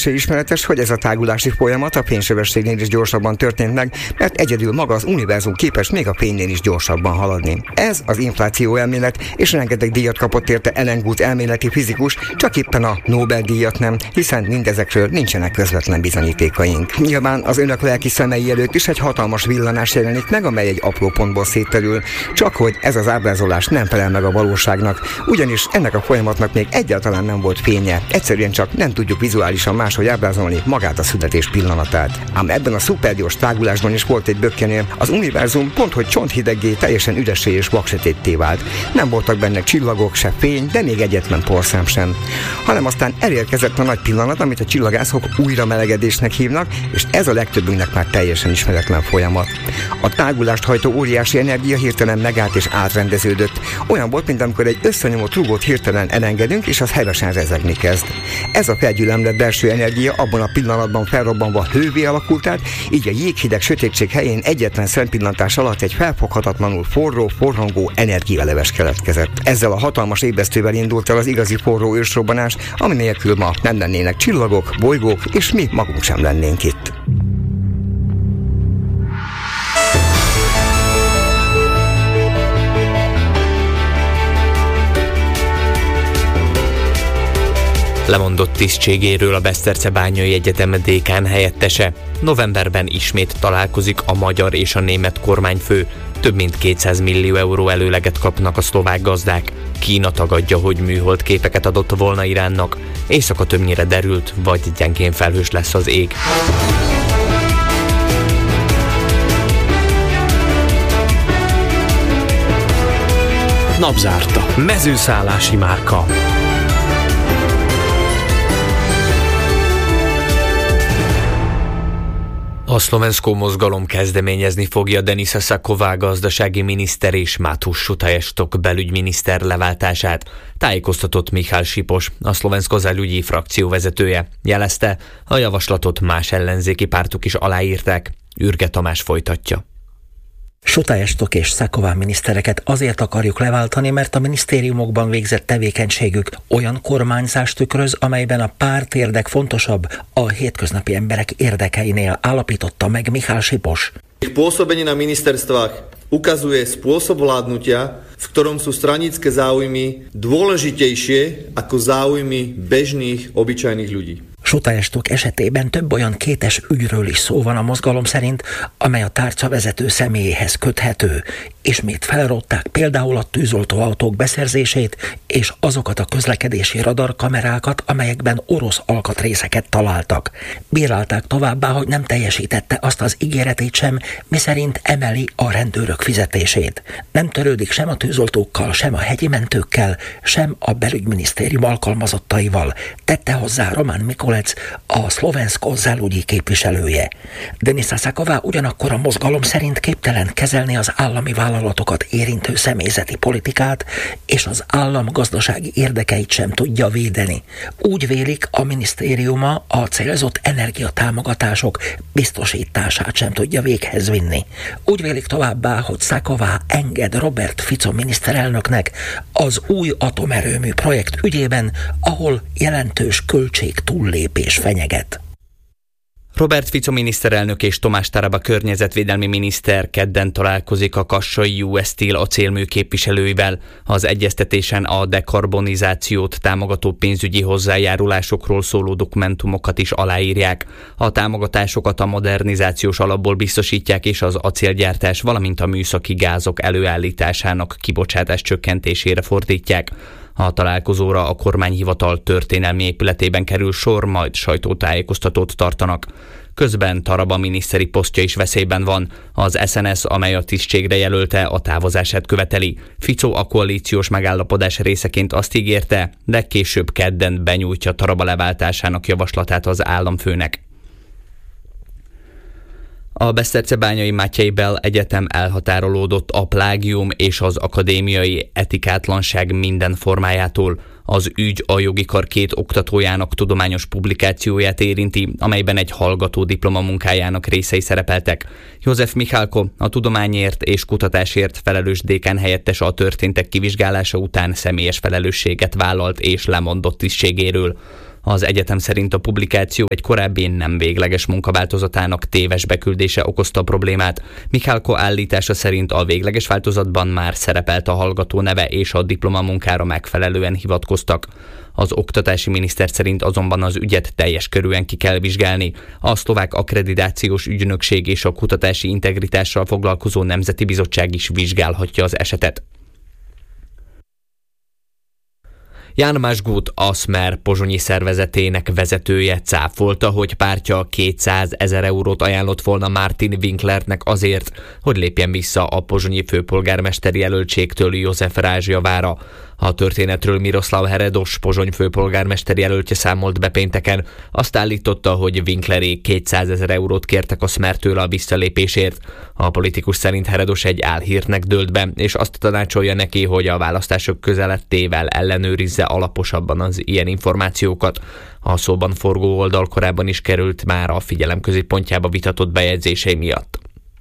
Kevéssé ismeretes, hogy ez a tágulási folyamat a fénysebességnél is gyorsabban történt meg, mert egyedül maga az univerzum képes még a fénynél is gyorsabban haladni. Ez az infláció elmélet, és rengeteg díjat kapott érte Alan Guth elméleti fizikus, csak éppen a Nobel-díjat nem, hiszen mindezekről nincsenek közvetlen bizonyítékaink. Nyilván az önök lelki szemei előtt is egy hatalmas villanás jelenik meg, amely egy apró pontból szétterül, csak hogy ez az ábrázolás nem felel meg a valóságnak, ugyanis ennek a folyamatnak még egyáltalán nem volt fénye, egyszerűen csak nem tudjuk vizuálisan máshogy ábrázolni magát a születés pillanatát. Ám ebben a szupergyors tágulásban is volt egy bökkenő. Az univerzum pont, hogy csonthideggé, teljesen üressé és vaksötétté vált. Nem voltak benne csillagok, se fény, de még egyetlen porszám sem. Hanem aztán elérkezett a nagy pillanat, amit a csillagászok újra melegedésnek hívnak, és ez a legtöbbünknek már teljesen ismeretlen folyamat. A tágulást hajtó óriási energia hirtelen megállt és átrendeződött. Olyan volt, mint amikor egy összenyomott rúgót hirtelen elengedünk, és az hevesen rezegni kezd. Ez a felgyülemlett belső energia abban a pillanatban felrobbanva hővé alakult át, így a jéghideg sötétség helyén egyetlen szempillantás alatt egy felfoghatatlanul forró, forrongó energialeves keletkezett. Ezzel a hatalmas ébresztővel indult el az igazi forró ősrobbanás, ami nélkül ma nem lennének csillagok, bolygók, és mi magunk sem lennénk itt. Lemondott tisztségéről a Beszterczebányai Egyetem dékán helyettese. Novemberben ismét találkozik a magyar és a német kormányfő. Több mint 200 millió euró előleget kapnak a szlovák gazdák. Kína tagadja, hogy műhold képeket adott volna Iránnak. Éjszaka többnyire derült, vagy gyengén felhős lesz az ég. Napzárta. Mezőszállási márka. A Szlovensko mozgalom kezdeményezni fogja Denisa Saková gazdasági miniszter és Matúš Šutajestok belügyminiszter leváltását, tájékoztatott Michal Sipos, a Szlovensko belügyi frakció vezetője. Jelezte, a javaslatot más ellenzéki pártok is aláírták. Ürge Tamás folytatja. Šutajestok és Saková minisztereket azért akarjuk leváltani, mert a minisztériumokban végzett tevékenységük olyan kormányzást tükröz, amelyben a pártérdek fontosabb a hétköznapi emberek érdekeinél, állapította meg Michal Sipos. Ich pôsobenie na ministerstvách ukazuje spôsob vládnutia, v ktorom sú stranícke záujmy dôležitejšie ako záujmy bežných, obyčajných ľudí. Šutajestok esetében több olyan kétes ügyről is szó van a mozgalom szerint, amely a tárcavezető személyéhez köthető. Ismét felrották például a tűzoltóautók beszerzését és azokat a közlekedési radarkamerákat, amelyekben orosz alkatrészeket találtak. Bírálták továbbá, hogy nem teljesítette azt az ígéretét sem, miszerint emeli a rendőrök fizetését. Nem törődik sem a tűzoltókkal, sem a hegyi mentőkkel, sem a belügyminisztérium alkalmazottaival, tette hozzá Roman Mikulec, a Szlovensko belügyi képviselője. Denisa Saková ugyanakkor a mozgalom szerint képtelen kezelni az állami vállalatokat érintő személyzeti politikát, és az állam gazdasági érdekeit sem tudja védeni. Úgy vélik, a minisztériuma a célzott energiatámogatások biztosítását sem tudja véghez vinni. Úgy vélik továbbá, hogy Saková enged Robert Fico miniszterelnöknek az új atomerőmű projekt ügyében, ahol jelentős költség túllépés fenyeget. Robert Fico miniszterelnök és Tomás Taraba környezetvédelmi miniszter kedden találkozik a kassai US Steel acélmű képviselőivel. Az egyeztetésen a dekarbonizációt támogató pénzügyi hozzájárulásokról szóló dokumentumokat is aláírják. A támogatásokat a modernizációs alapból biztosítják, és az acélgyártás, valamint a műszaki gázok előállításának kibocsátás csökkentésére fordítják. A találkozóra a kormányhivatal történelmi épületében kerül sor, majd sajtótájékoztatót tartanak. Közben Taraba miniszteri posztja is veszélyben van. Az SNS, amely a tisztségre jelölte, a távozását követeli. Fico a koalíciós megállapodás részeként azt ígérte, de később kedden benyújtja Taraba leváltásának javaslatát az államfőnek. A Beszterczebányai Mátyei Bell Egyetem elhatárolódott a plágium és az akadémiai etikátlanság minden formájától. Az ügy a jogi kar két oktatójának tudományos publikációját érinti, amelyben egy hallgató diplomamunkájának részei szerepeltek. József Michalko, a tudományért és kutatásért felelős dékán helyettes a történtek kivizsgálása után személyes felelősséget vállalt és lemondott tisztségéről. Az egyetem szerint a publikáció egy korábbi nem végleges munkaváltozatának téves beküldése okozta a problémát. Michálko állítása szerint a végleges változatban már szerepelt a hallgató neve, és a diplomamunkára megfelelően hivatkoztak. Az oktatási miniszter szerint azonban az ügyet teljes körűen ki kell vizsgálni. A szlovák akkreditációs ügynökség és a kutatási integritással foglalkozó Nemzeti Bizottság is vizsgálhatja az esetet. Ján Masgut, a Smer pozsonyi szervezetének vezetője cáfolta, hogy pártja 200 000 eurót ajánlott volna Martin Winklernek azért, hogy lépjen vissza a pozsonyi főpolgármesteri jelöltségtől József Rázs javára. A történetről Miroslav Heredos, Pozsony főpolgármesteri jelöltje számolt be pénteken. Azt állította, hogy Winklerék 200 000 eurót kértek a Smertől a visszalépésért. A politikus szerint Heredos egy álhírnek dőlt be, és azt tanácsolja neki, hogy a választások közelettével ellenőrizze alaposabban az ilyen információkat. A szóban forgó oldal korábban is került már a figyelem középpontjába vitatott bejegyzései miatt.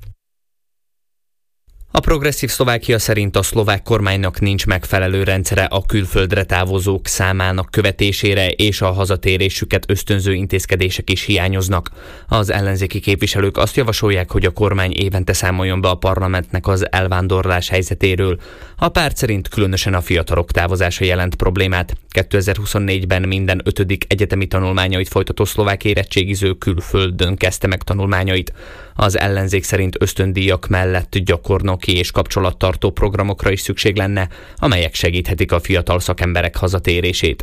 A Progresszív Szlovákia szerint a szlovák kormánynak nincs megfelelő rendszere a külföldre távozók számának követésére, és a hazatérésüket ösztönző intézkedések is hiányoznak. Az ellenzéki képviselők azt javasolják, hogy a kormány évente számoljon be a parlamentnek az elvándorlás helyzetéről. A párt szerint különösen a fiatalok távozása jelent problémát. 2024-ben minden 5. egyetemi tanulmányait folytató szlovák érettségiző külföldön kezdte meg tanulmányait. Az ellenzék szerint ösztöndíjak mellett gyakornoki és kapcsolattartó programokra is szükség lenne, amelyek segíthetik a fiatal szakemberek hazatérését.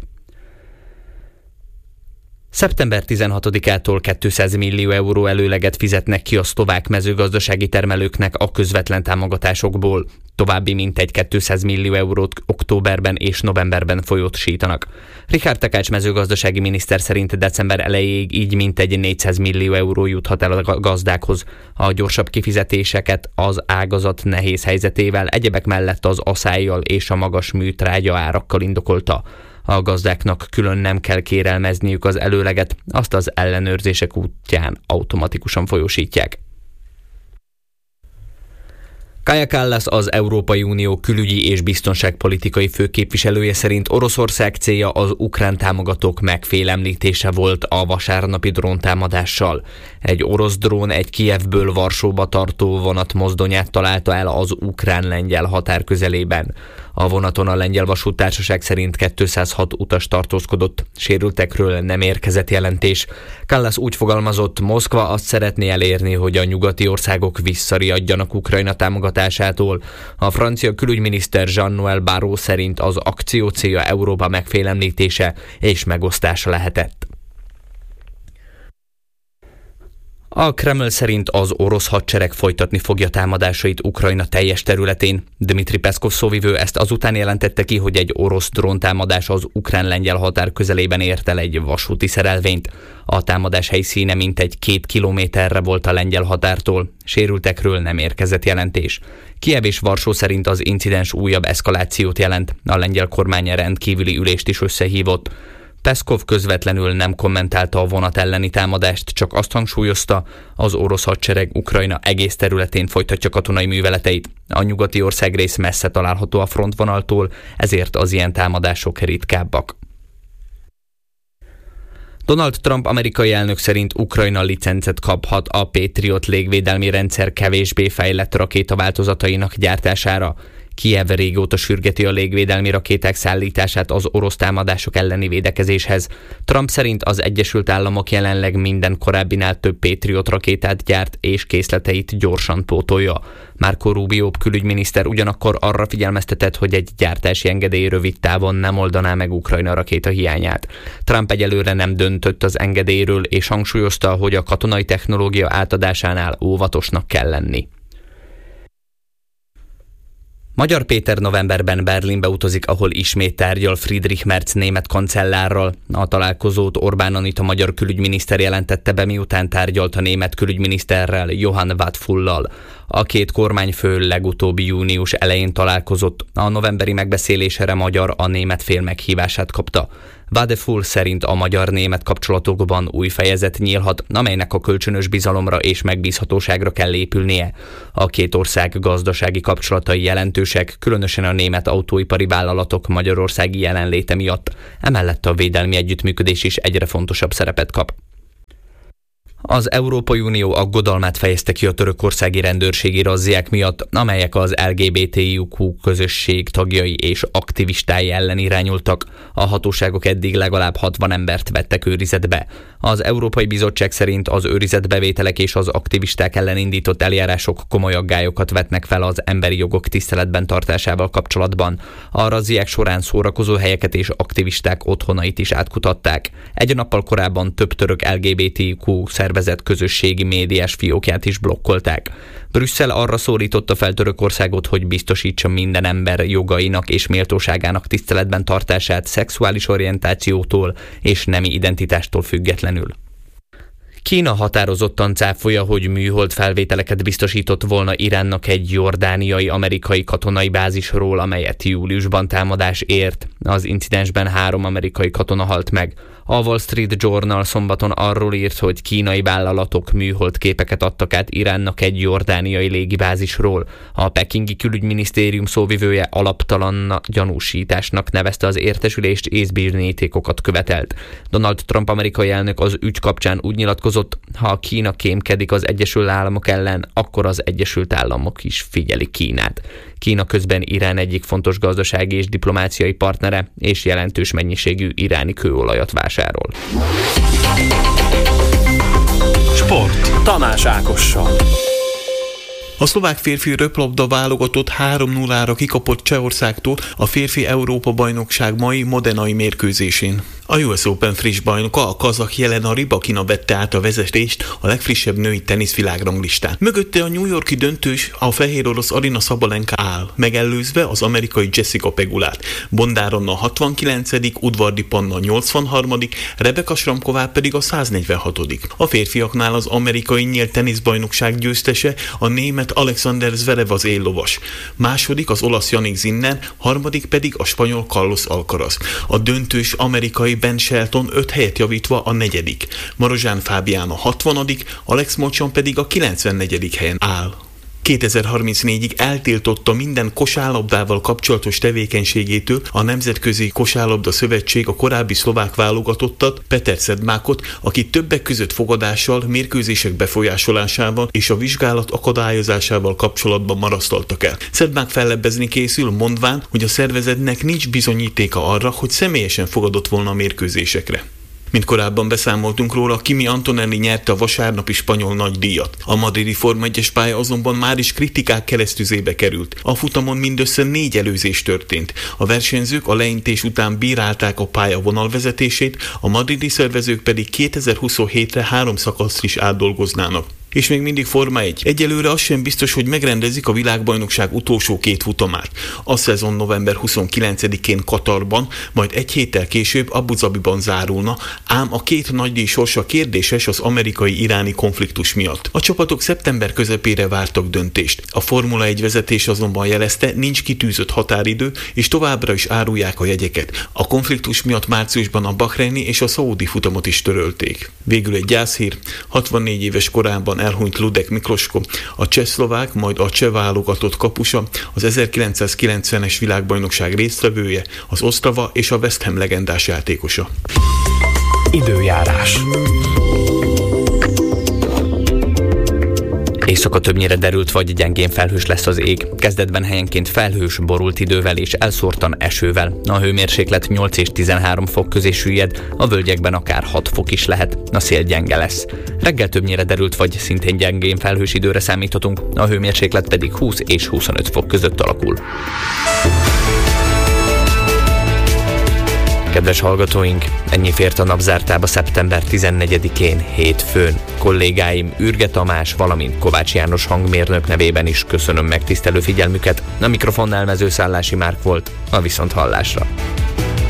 Szeptember 16-ától 200 millió euró előleget fizetnek ki a szlovák mezőgazdasági termelőknek a közvetlen támogatásokból. További mintegy 200 millió eurót októberben és novemberben folyósítanak. Richard Takács mezőgazdasági miniszter szerint december elejéig így mintegy 400 millió euró juthat el a gazdákhoz. A gyorsabb kifizetéseket az ágazat nehéz helyzetével, egyebek mellett az aszályjal és a magas műtrágya árakkal indokolta. A gazdáknak külön nem kell kérelmezniük az előleget, azt az ellenőrzések útján automatikusan folyósítják. Kaja Kallas, az Európai Unió külügyi és biztonságpolitikai főképviselője szerint Oroszország célja az ukrán támogatók megfélemlítése volt a vasárnapi dróntámadással. Egy orosz drón egy Kijevből Varsóba tartó vonat mozdonyát találta el az ukrán-lengyel határ közelében. A vonaton a lengyel vasúttársaság szerint 206 utas tartózkodott, sérültekről nem érkezett jelentés. Kallas úgy fogalmazott, Moszkva azt szeretné elérni, hogy a nyugati országok visszariadjanak Ukrajna támogatásától. A francia külügyminiszter Jean-Noël Barrot szerint az akció célja Európa megfélemlítése és megosztása lehetett. A Kreml szerint az orosz hadsereg folytatni fogja támadásait Ukrajna teljes területén. Dmitri Peszkov szóvivő ezt azután jelentette ki, hogy egy orosz dróntámadás az ukrán-lengyel határ közelében ért el egy vasúti szerelvényt. A támadás helyszíne mintegy 2 kilométerre volt a lengyel határtól. Sérültekről nem érkezett jelentés. Kijev és Varsó szerint az incidens újabb eszkalációt jelent. A lengyel kormány rendkívüli ülést is összehívott. Peszkov közvetlenül nem kommentálta a vonat elleni támadást, csak azt hangsúlyozta, az orosz hadsereg Ukrajna egész területén folytatja katonai műveleteit. A nyugati országrész messze található a frontvonaltól, ezért az ilyen támadások ritkábbak. Donald Trump amerikai elnök szerint Ukrajna licencet kaphat a Patriot légvédelmi rendszer kevésbé fejlett rakétaváltozatainak gyártására. Kijev régóta sürgeti a légvédelmi rakéták szállítását az orosz támadások elleni védekezéshez. Trump szerint az Egyesült Államok jelenleg minden korábbinál több Patriot rakétát gyárt és készleteit gyorsan pótolja. Marco Rubio külügyminiszter ugyanakkor arra figyelmeztetett, hogy egy gyártási engedély rövid távon nem oldaná meg Ukrajna rakéta hiányát. Trump egyelőre nem döntött az engedélyről, és hangsúlyozta, hogy a katonai technológia átadásánál óvatosnak kell lenni. Magyar Péter novemberben Berlinbe utazik, ahol ismét tárgyal Friedrich Merz német kancellárral. A találkozót Orbán Anita magyar külügyminiszter jelentette be, miután tárgyalt a német külügyminiszterrel, Johann Wattfull-lal. A két kormányfő legutóbb június elején találkozott. A novemberi megbeszélésre magyar a német fél meghívását kapta. Vadeful szerint a magyar-német kapcsolatokban új fejezet nyílhat, amelynek a kölcsönös bizalomra és megbízhatóságra kell épülnie. A két ország gazdasági kapcsolatai jelentősek, különösen a német autóipari vállalatok magyarországi jelenléte miatt. Emellett a védelmi együttműködés is egyre fontosabb szerepet kap. Az Európai Unió aggodalmát fejezte ki a törökországi rendőrségi razziák miatt, amelyek az LGBTIQ közösség tagjai és aktivistái ellen irányultak. A hatóságok eddig legalább 60 embert vettek őrizetbe. Az Európai Bizottság szerint az őrizetbevételek és az aktivisták ellen indított eljárások komoly aggályokat vetnek fel az emberi jogok tiszteletben tartásával kapcsolatban. A razziák során szórakozóhelyeket és aktivisták otthonait is átkutatták. Egy nappal korábban több török LGBTIQ szervezet közösségi médiás fiókját is blokkolták. Brüsszel arra szólította fel Törökországot, hogy biztosítsa minden ember jogainak és méltóságának tiszteletben tartását szexuális orientációtól és nemi identitástól függetlenül. Kína határozottan cáfolja, hogy műhold felvételeket biztosított volna Iránnak egy jordániai amerikai katonai bázisról, amelyet júliusban támadás ért. Az incidensben 3 amerikai katona halt meg. A Wall Street Journal szombaton arról írt, hogy kínai vállalatok műhold képeket adtak át Iránnak egy jordániai légibázisról. A pekingi külügyminisztérium szóvivője alaptalan gyanúsításnak nevezte az értesülést, és bizonyítékokat követelt. Donald Trump amerikai elnök az ügy kapcsán úgy nyilatkozott, ha Kína kémkedik az Egyesült Államok ellen, akkor az Egyesült Államok is figyeli Kínát. Kína közben Irán egyik fontos gazdasági és diplomáciai partnere, és jelentős mennyiségű iráni kőolajat vásárol. Sport. Tamás Ákossal. A szlovák férfi röplabda válogatott 3-0-ra kikapott Csehországtól a férfi Európa-bajnokság mai modenai mérkőzésén. A US Open friss bajnoka, a kazah Jelena Rybakina vette át a vezetést a legfrissebb női teniszvilágranglistán. Mögötte a New Yorki döntős, a fehérorosz Aryna Sabalenka áll, megelőzve az amerikai Jessica Pegulát. Bondár Anna 69., Udvardi Panna 83., Rebeka Šramková pedig a 146. A férfiaknál az amerikai nyílt teniszbajnokság győztese, a német Alexander Zverev az éllovas. Második az olasz Jannik Sinner, harmadik pedig a spanyol Carlos Alcaraz. A döntős amerikai Ben Shelton 5 helyet javítva a 4. Marozsán Fábián a 60., Alex Molchan pedig a 94. helyen áll. 2034-ig eltiltotta minden kosárlabdával kapcsolatos tevékenységétől a Nemzetközi Kosárlabda Szövetség a korábbi szlovák válogatottat, Peter Sedmákot, aki többek között fogadással, mérkőzések befolyásolásával és a vizsgálat akadályozásával kapcsolatban marasztaltak el. Sedmák fellebbezni készül, mondván, hogy a szervezetnek nincs bizonyítéka arra, hogy személyesen fogadott volna a mérkőzésekre. Mint korábban beszámoltunk róla, Kimi Antonelli nyerte a vasárnapi spanyol nagydíjat. A madridi Forma 1-es pálya azonban már is kritikák keresztüzébe került. A futamon mindössze 4 előzés történt. A versenyzők a leintés után bírálták a pálya vonalvezetését, a madridi szervezők pedig 2027-re 3 szakaszt is átdolgoznának. És még mindig Forma 1. Egyelőre az sem biztos, hogy megrendezik a világbajnokság utolsó 2 futamát. A szezon november 29-én Katarban, majd egy héttel később Abu Zabiban zárulna, ám a 2 nagydíj sorsa kérdéses az amerikai-iráni konfliktus miatt. A csapatok szeptember közepére vártak döntést. A Formula 1 vezetés azonban jelezte, nincs kitűzött határidő, és továbbra is árulják a jegyeket. A konfliktus miatt márciusban a bahreini és a szaúdi futamot is törölték. Végül egy gyászhír, 64 éves korában elhunyt Ludek Miklosko, a cseh-szlovák, majd a cseh válogatott kapusa, az 1990-es világbajnokság résztvevője, az Ostrava és a West Ham legendás játékosa. Időjárás. Éjszaka többnyire derült vagy gyengén felhős lesz az ég. Kezdetben helyenként felhős, borult idővel és elszórtan esővel. A hőmérséklet 8 és 13 fok közé süllyed, a völgyekben akár 6 fok is lehet. A szél gyenge lesz. Reggel többnyire derült vagy szintén gyengén felhős időre számíthatunk, a hőmérséklet pedig 20 és 25 fok között alakul. Kedves hallgatóink, ennyi fért a napzártába szeptember 14-én, hétfőn. Kollégáim Ürge Tamás, valamint Kovács János hangmérnök nevében is köszönöm megtisztelő figyelmüket. A mikrofonnál Mezőszállási Márk volt, a viszonthallásra.